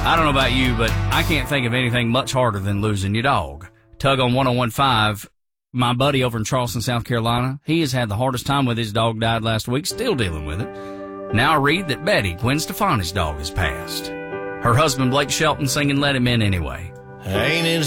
I don't know about you, but I can't think of anything much harder than losing your dog. Tug on 101.5, my buddy over in Charleston, South Carolina, he has had the hardest time with his dog, died last week, still dealing with it. Now I read that Betty, Gwen Stefani's dog, has passed. Her husband, Blake Shelton, singing Let Him In Anyway. Ain't it